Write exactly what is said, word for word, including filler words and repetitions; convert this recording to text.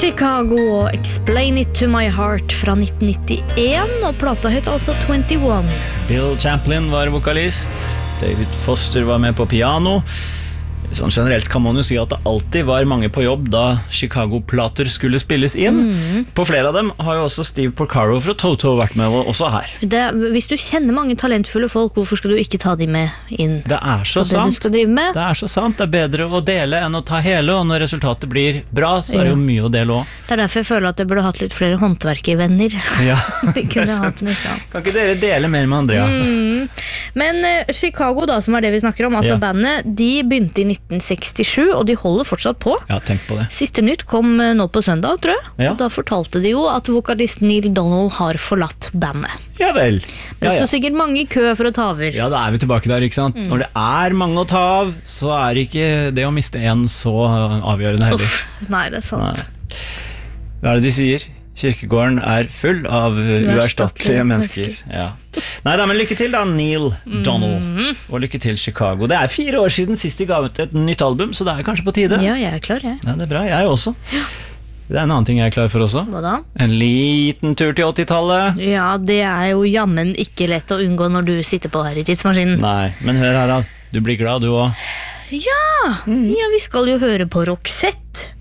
Chicago og Explain It To My Heart fra nitten nittien, og plata het altså tjueén. Bill Champlin var vokalist, David Foster var med på piano. Sånn generelt kan man jo si at det alltid var mange på jobb da Chicago-plater skulle spilles inn. Mm. På flere av dem har jo også Steve Porcaro fra Toto vært med også her. Det, hvis du kjenner mange talentfulle folk, hvorfor skal du ikke ta dem med inn? Det er så det sant. Du skal drive med? Det er så sant. Det er bedre å dele enn å ta hele, og når resultatet blir bra, så er det jo mye å dele også. Det er derfor jeg føler at jeg burde hatt litt flere håndverkervenner. Ja, De kunne hatt nytt av. Kan ikke dere dele mer med Andrea? Mm. Men uh, Chicago da, som er det vi snakker om, altså ja. bandet, de begynte i nitten sekstisju, og de holder fortsatt på. Ja, tenk på det. Siste nytt kom uh, nå på søndag, tror jeg. Ja. Og da fortalte de jo at vokalist Neil Donald har forlatt bandet. Ja vel. Det Ja, ja. står sikkert mange i kø for å ta over. Ja, da er vi tilbake der, ikke sant? Mm. Når det er mange å ta av, så er ikke det å miste en så avgjørende heller. Uff, nei, det er sant. Nei. Hva er det de sier? Kirkegården er full av uerstattelige mennesker. Ja. Nei da, men lykke til da, Neil Donald. Mm. Og lykke til, Chicago. Det er fire år siden sist de ga ut et nytt album, så det er kanskje på tide. Ja, jeg er klar, jeg. Ja, det er bra, jeg også. Ja. Det er en annen ting jeg er klar for også. Hva da? En liten tur til åttitallet. Ja, det er jo jammen ikke lett å unngå når du sitter på her i tidsmaskinen. Nei, men hør her da. Du blir glad du også. Ja, mm. ja, vi skal jo høre på Roxette.